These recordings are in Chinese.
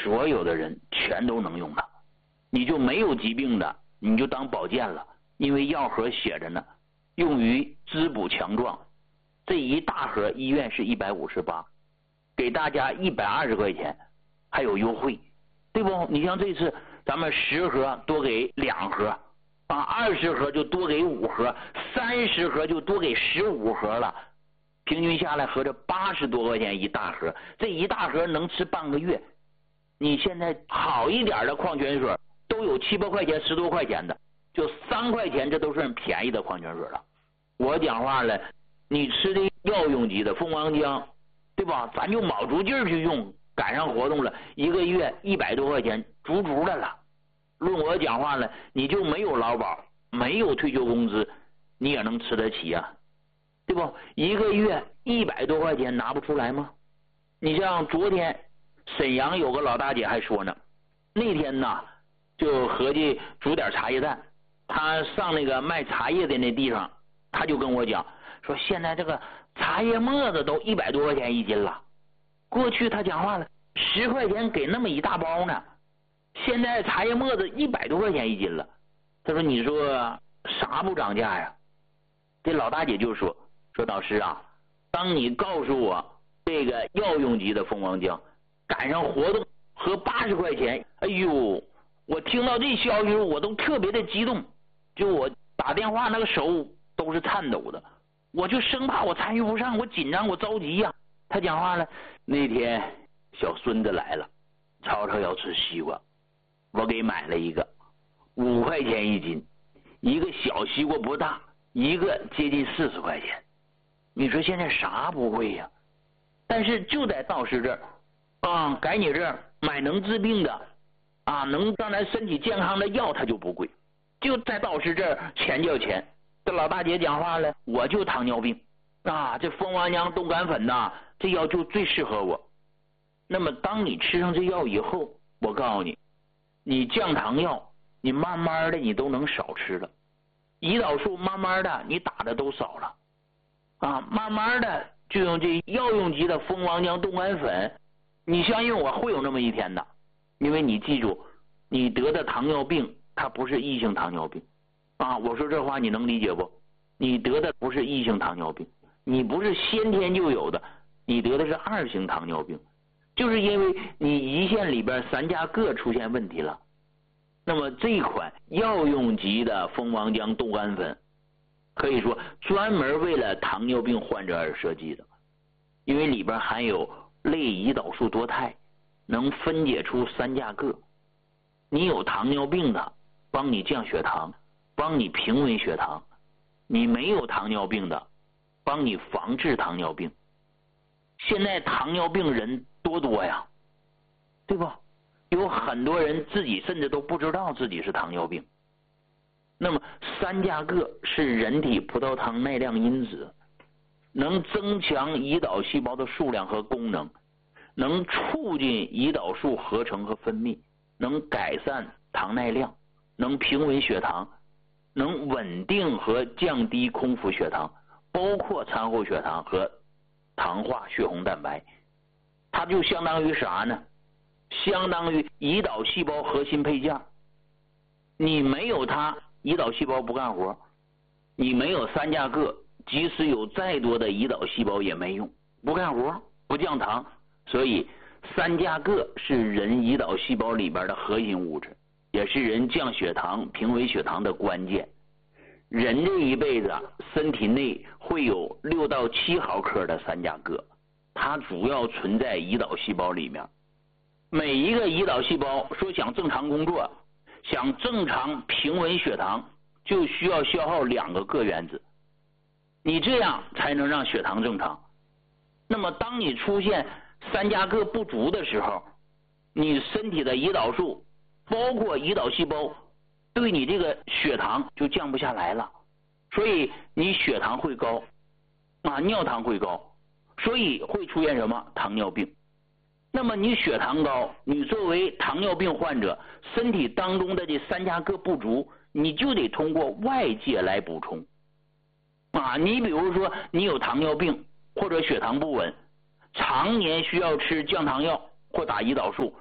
所有的人全都能用它。你就没有疾病的，你就当保健了，因为药盒写着呢，用于滋补强壮。这一大盒医院是158，给大家120块钱，还有优惠，对不？你像这次咱们10盒多给2盒，20盒就多给5盒，30盒就多给15盒了，平均下来合着80多块钱一大盒，这一大盒能吃半个月。你现在好一点的矿泉水都有7、8块钱、10多块钱的，就3块钱，这都算便宜的矿泉水了。我讲话了，你吃的药用级的蜂王浆，对吧？咱就卯足劲儿去用，赶上活动了，1个月100多块钱，足足的了。论我讲话了，你就没有劳保，没有退休工资，你也能吃得起啊，对不？1个月100多块钱拿不出来吗？你像昨天沈阳有个老大姐还说呢，那天呢就合计煮点茶叶蛋，她上那个卖茶叶的那地方，她就跟我讲说，现在这个茶叶沫子都100多块钱一斤了，过去她讲话了10块钱给那么一大包呢，现在茶叶沫子100多块钱一斤了。她说你说啥不涨价呀？这老大姐就说老师啊，当你告诉我这个药用级的蜂王浆赶上活动和80块钱，哎呦，我听到这消息我都特别的激动，就我打电话那个手都是颤抖的，我就生怕我参与不上，我紧张，我着急呀。他讲话了，那天小孙子来了，超超要吃西瓜，我给买了一个5块钱一斤，一个小西瓜不大，一个接近40块钱。你说现在啥不贵呀？但是就在道士这儿啊，改你这儿买能治病的啊，能让咱身体健康的药，它就不贵。就在道士这儿钱叫钱。这老大姐讲话了，我就糖尿病啊，这蜂王浆冻干粉呐，这药就最适合我。那么当你吃上这药以后，我告诉你，你降糖药你慢慢的你都能少吃了，胰岛素慢慢的你打的都少了啊，慢慢的就用这药用级的蜂王浆冻干粉，你相信我会有那么一天的。因为你记住，你得的糖尿病它不是异性糖尿病啊，我说这话你能理解不？你得的不是异性糖尿病，你不是先天就有的，你得的是2型糖尿病，就是因为你胰腺里边3价铬出现问题了。那么这款药用级的蜂王浆冻干粉可以说专门为了糖尿病患者而设计的，因为里边含有类胰岛素多肽，能分解出3价铬。你有糖尿病的，帮你降血糖，帮你平稳血糖；你没有糖尿病的，帮你防治糖尿病。现在糖尿病人多呀，对吧？有很多人自己甚至都不知道自己是糖尿病。那么3价铬是人体葡萄糖耐量因子，能增强胰岛细胞的数量和功能，能促进胰岛素合成和分泌，能改善糖耐量，能平稳血糖，能稳定和降低空腹血糖，包括餐后血糖和糖化血红蛋白。它就相当于啥呢？相当于胰岛细胞核心配件。你没有它，胰岛细胞不干活。你没有3价铬，即使有再多的胰岛细胞也没用，不干活，不降糖。所以3价铬是人胰岛细胞里边的核心物质，也是人降血糖、平稳血糖的关键。人这一辈子身体内会有6到7毫克的3价铬，它主要存在胰岛细胞里面。每一个胰岛细胞说想正常工作，想正常平稳血糖，就需要消耗2个铬原子，你这样才能让血糖正常。那么当你出现3价铬不足的时候，你身体的胰岛素包括胰岛细胞对你这个血糖就降不下来了，所以你血糖会高啊，尿糖会高，所以会出现什么？糖尿病。那么你血糖高，你作为糖尿病患者，身体当中的这3价铬不足，你就得通过外界来补充啊。你比如说你有糖尿病或者血糖不稳，常年需要吃降糖药或打胰岛素，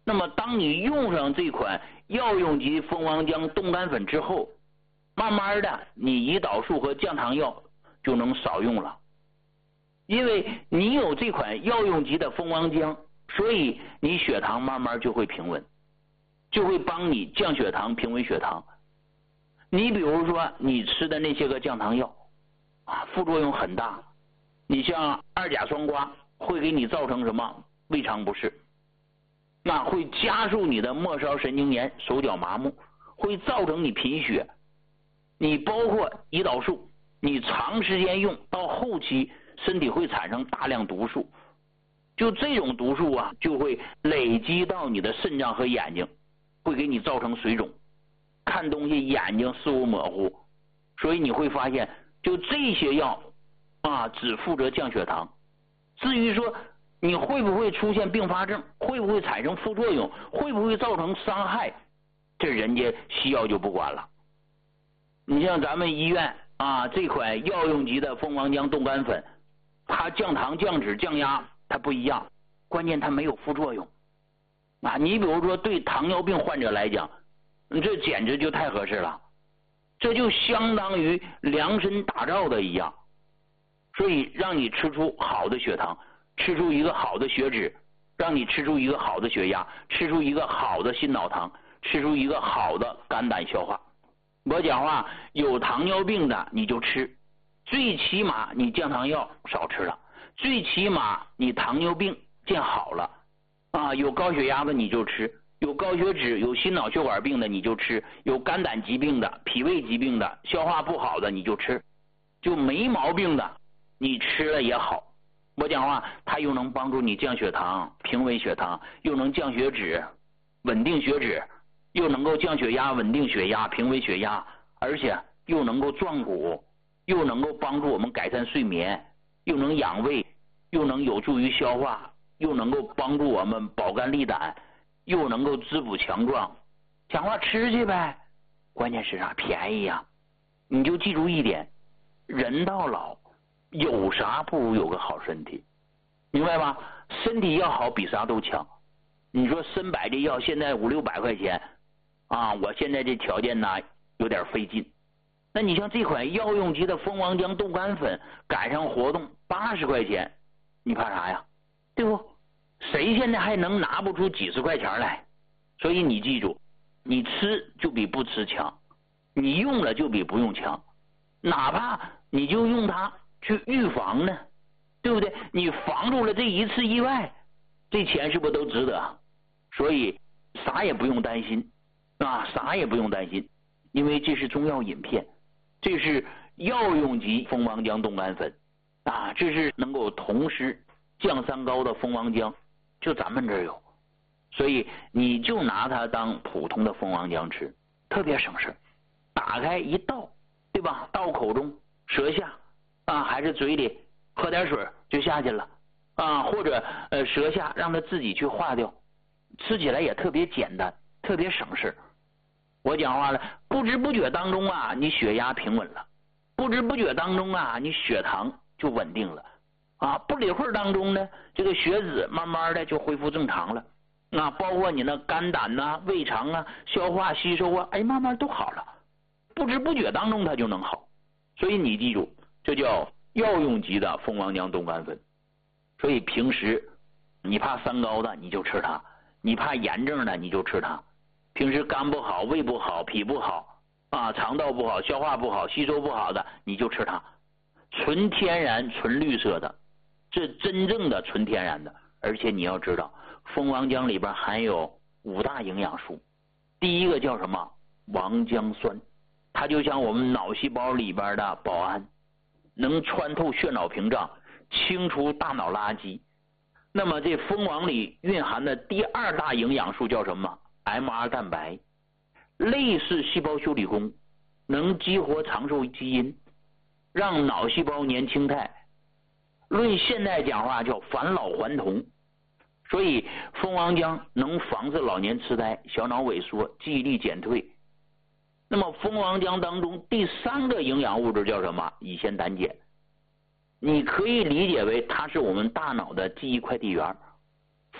那么当你用上这款药用级蜂王浆冻干粉之后，慢慢的你胰岛素和降糖药就能少用了。因为你有这款药用级的蜂王浆，所以你血糖慢慢就会平稳，就会帮你降血糖、平稳血糖。你比如说你吃的那些个降糖药副作用很大，你像二甲双胍会给你造成什么胃肠不适，那会加速你的末梢神经炎、手脚麻木，会造成你贫血。你包括胰岛素，你长时间用到后期身体会产生大量毒素，就这种毒素就会累积到你的肾脏和眼睛，会给你造成水肿，看东西眼睛视物模糊。所以你会发现就这些药只负责降血糖，至于说你会不会出现并发症，会不会产生副作用，会不会造成伤害，这人家西药就不管了。你像咱们医院这款药用级的蜂王浆冻干粉，它降糖、降脂、降压它不一样，关键它没有副作用你比如说对糖尿病患者来讲，这简直就太合适了，这就相当于量身打造的一样。所以让你吃出好的血糖，吃出一个好的血脂，让你吃出一个好的血压，吃出一个好的心脑糖，吃出一个好的肝胆消化。我讲话，有糖尿病的你就吃，最起码你降糖药少吃了，最起码你糖尿病见好了有高血压的你就吃，有高血脂、有心脑血管病的你就吃，有肝胆疾病的、脾胃疾病的、消化不好的你就吃，就没毛病的你吃了也好。我讲话，它又能帮助你降血糖、平稳血糖，又能降血脂、稳定血脂，又能够降血压、稳定血压、平稳血压，而且又能够壮骨，又能够帮助我们改善睡眠，又能养胃，又能有助于消化，又能够帮助我们保肝利胆，又能够滋补强壮。讲话吃去呗，关键是啥？便宜呀！你就记住一点，人到老有啥不如有个好身体，明白吧？身体要好比啥都强。你说参百这药现在500-600块钱我现在这条件呢有点费劲。那你像这款药用级的蜂王浆冻干粉赶上活动80块钱，你怕啥呀？对不？谁现在还能拿不出几十块钱来？所以你记住，你吃就比不吃强，你用了就比不用强，哪怕你就用它去预防呢，对不对？你防住了这一次意外，这钱是不是都值得？所以啥也不用担心啥也不用担心，因为这是中药饮片，这是药用级蜂王浆冻干粉这是能够同时降三高的蜂王浆，就咱们这儿有，所以你就拿它当普通的蜂王浆吃，特别省事。打开一倒，对吧？倒口中、舌下还是嘴里，喝点水就下去了或者舌下让它自己去化掉，吃起来也特别简单，特别省事。我讲话了，不知不觉当中你血压平稳了，不知不觉当中你血糖就稳定了不一会儿当中呢，这个血脂慢慢的就恢复正常了包括你那肝胆胃肠消化吸收慢慢都好了，不知不觉当中它就能好。所以你记住，这叫药用级的蜂王浆冻干粉。所以平时你怕三高的你就吃它，你怕炎症的你就吃它。平时肝不好、胃不好、脾不好肠道不好、消化不好、吸收不好的你就吃它。纯天然、纯绿色的，这真正的纯天然的。而且你要知道，蜂王浆里边含有5大营养素。第一个叫什么？王浆酸，它就像我们脑细胞里边的保安，能穿透血脑屏障，清除大脑垃圾。那么这蜂王里蕴含的第2大营养素叫什么？MR 蛋白，类似细胞修理工，能激活长寿基因，让脑细胞年轻态。论现代讲话叫返老还童。所以蜂王浆能防治老年痴呆、小脑萎缩、记忆力减退。那么蜂王浆当中第3个营养物质叫什么？乙酰胆碱。你可以理解为它是我们大脑的记忆快递员。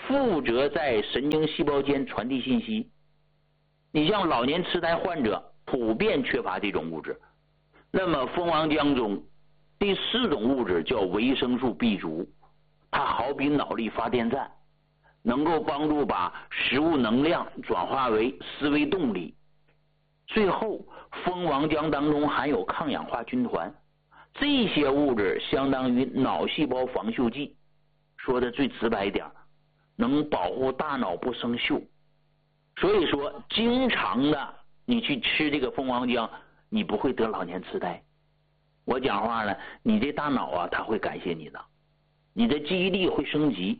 负责在神经细胞间传递信息。你像老年痴呆患者普遍缺乏这种物质。那么蜂王浆中第4种物质叫维生素 B 族，它好比脑力发电站，能够帮助把食物能量转化为思维动力。最后，蜂王浆当中含有抗氧化军团，这些物质相当于脑细胞防锈剂，说的最直白一点，能保护大脑不生锈。所以说，经常的你去吃这个蜂王浆，你不会得老年痴呆。我讲话呢，你这大脑啊，它会感谢你的，你的记忆力会升级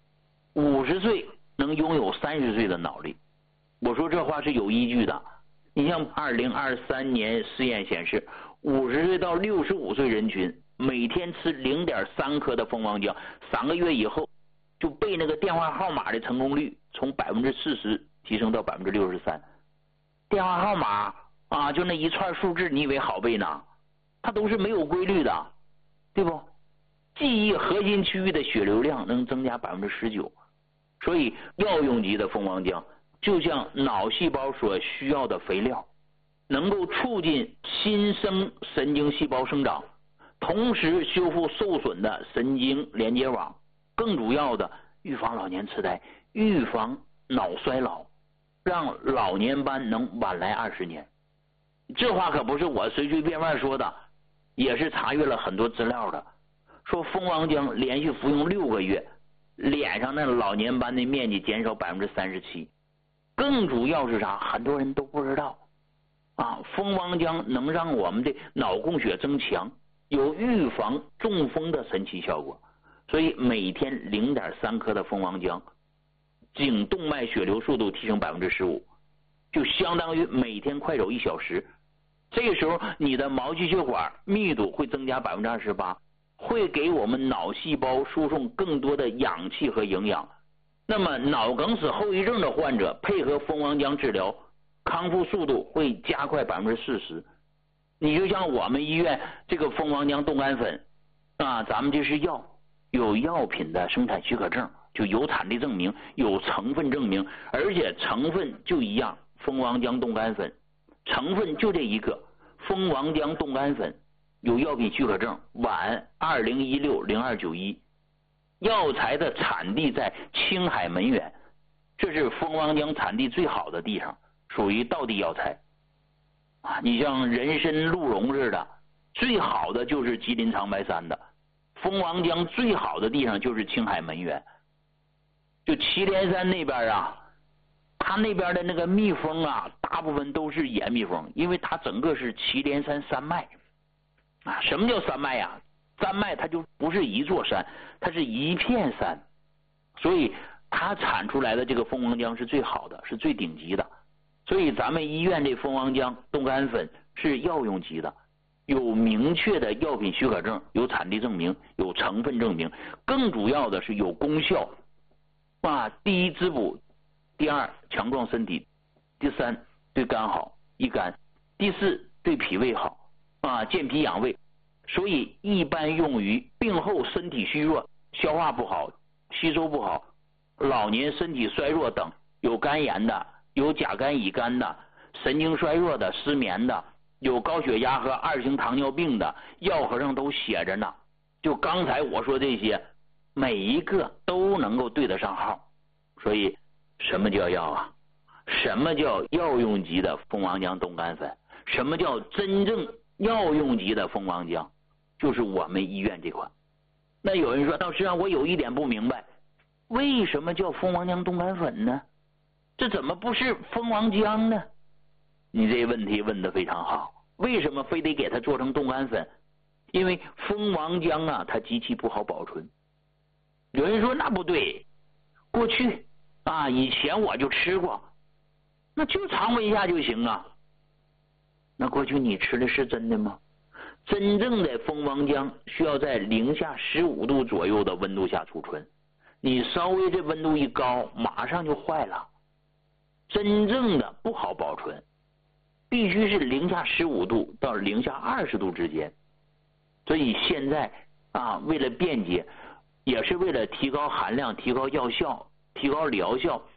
，50岁能拥有30岁的脑力。我说这话是有依据的。你像2023年试验显示，50岁到65岁人群每天吃0.3克的蜂王浆，3个月以后就背那个电话号码的成功率从40%提升到63%。电话号码啊，就那一串数字，你以为好背呢？它都是没有规律的，对不？记忆核心区域的血流量能增加19%，所以药用级的蜂王浆就像脑细胞所需要的肥料，能够促进新生神经细胞生长，同时修复受损的神经连接网，更主要的预防老年痴呆，预防脑衰老，让老年斑能晚来20年。这话可不是我随随便便说的，也是查阅了很多资料的。说蜂王浆连续服用6个月，脸上那老年斑的面积减少37%。更主要是啥？很多人都不知道啊，蜂王浆能让我们的脑供血增强，有预防中风的神奇效果。所以每天0.3克的蜂王浆，颈动脉血流速度提升15%，就相当于每天快走1小时。这个时候你的毛细血管密度会增加28%，会给我们脑细胞输送更多的氧气和营养。那么脑梗死后遗症的患者配合蜂王浆治疗，康复速度会加快40%。你就像我们医院这个蜂王浆冻干粉啊，咱们这是药，有药品的生产许可证，就有产地证明，有成分证明，而且成分就一样，蜂王浆冻干粉成分就这一个，蜂王浆冻干粉有药品许可证，皖2016-0291，药材的产地在青海门源，这是蜂王浆产地最好的地方，属于道地药材啊。你像人参、鹿茸似的，最好的就是吉林长白山的，蜂王浆最好的地方就是青海门源。就祁连山那边啊，它那边的那个蜜蜂啊，大部分都是野蜜蜂，因为它整个是祁连山山脉啊。什么叫山脉啊？山脉它就不是一座山，它是一片山，所以它产出来的这个蜂王浆是最好的，是最顶级的。所以咱们医院这蜂王浆冻干粉是药用级的，有明确的药品许可证，有产地证明，有成分证明，更主要的是有功效啊。第一，滋补；第二，强壮身体；第三，对肝好，益肝；第四，对脾胃好啊，健脾养胃。所以一般用于病后身体虚弱、消化不好、吸收不好、老年身体衰弱等，有肝炎的、有甲肝乙肝的、神经衰弱的、失眠的、有高血压和2型糖尿病的，药盒上都写着呢。就刚才我说这些，每一个都能够对得上号。所以什么叫药啊？什么叫药用级的蜂王浆冻干粉？什么叫真正药用级的蜂王浆？就是我们医院这款。那有人说，老师啊，我有一点不明白，为什么叫蜂王浆冻干粉呢？这怎么不是蜂王浆呢？你这问题问得非常好。为什么非得给它做成冻干粉？因为蜂王浆啊，它极其不好保存。有人说那不对，过去啊，以前我就吃过，那就常温下就行啊。那过去你吃的是真的吗？真正的蜂王浆需要在-15度左右的温度下储存，你稍微这温度一高，马上就坏了。真正的不好保存，必须是-15度到-20度之间。所以现在啊，为了便捷，也是为了提高含量、提高药效， 提高疗效，